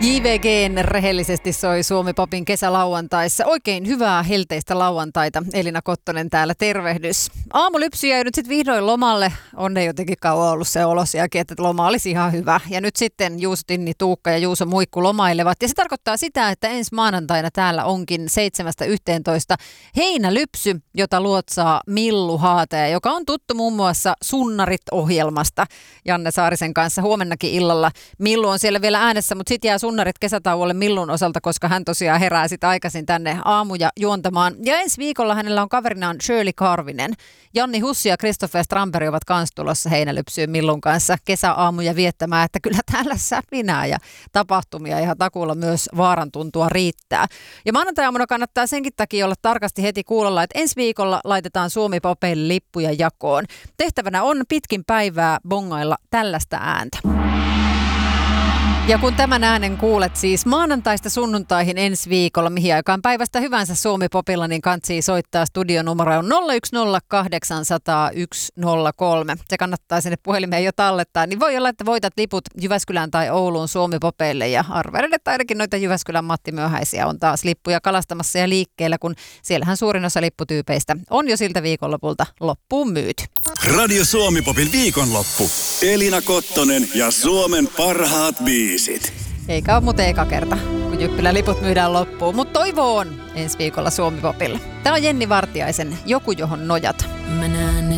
JVG:n rehellisesti soi Suomi Popin kesälauantaissa. Oikein hyvää helteistä lauantaita. Elina Kottonen täällä, tervehdys. Aamulypsy jäi nyt sitten vihdoin lomalle. On ei jotenkin kauan ollut se olosiakin, että loma olisi ihan hyvä. Ja nyt sitten Juuso Tinni, Tuukka ja Juuso Muikku lomailevat. Ja se tarkoittaa sitä, että ensi maanantaina täällä onkin 7.11. heinälypsy, jota luotsaa Millu Haateja, joka on tuttu muun muassa Sunnarit-ohjelmasta Janne Saarisen kanssa huomennakin illalla. Millu on siellä vielä äänessä, mutta sitten jää Sunnarit kesätauolle Millun osalta, koska hän tosiaan herää sitten aikaisin tänne aamuja juontamaan. Ja ensi viikolla hänellä on kaverinaan Shirley Karvinen. Janni Hussi ja Christopher Strandberg ovat kans tulossa heinälypsyyn Millun kanssa kesäaamuja viettämään, että kyllä täällä säpinää ja tapahtumia ihan takuulla myös vaaran tuntua riittää. Ja maanantai-aamuna kannattaa senkin takia olla tarkasti heti kuulolla, että ensi viikolla laitetaan Suomi Popeille lippuja jakoon. Tehtävänä on pitkin päivää bongailla tällaista ääntä. Ja kun tämän äänen kuulet siis maanantaista sunnuntaihin ensi viikolla, mihin aikaan päivästä hyvänsä Suomi Popilla, niin kantsii soittaa studionumero 010800103. Se kannattaa sinne puhelimeen jo tallettaa, niin voi olla, että voitat liput Jyväskylään tai Ouluun Suomi Popeille. Ja arvelen, että ainakin noita Jyväskylän Matti Myöhäisiä on taas lippuja kalastamassa ja liikkeellä, kun siellähän suurin osa lipputyypeistä on jo siltä viikonlopulta loppuun myyty. Radio Suomi Popin viikonloppu. Elina Kottonen ja Suomen parhaat biisit. Eikä ole muuten eka kerta, kun Jyppylän liput myydään loppuun, mutta toivoon ensi viikolla Suomi Popilla. Tämä on Jenni Vartiaisen Joku, johon nojata. Mä näen ne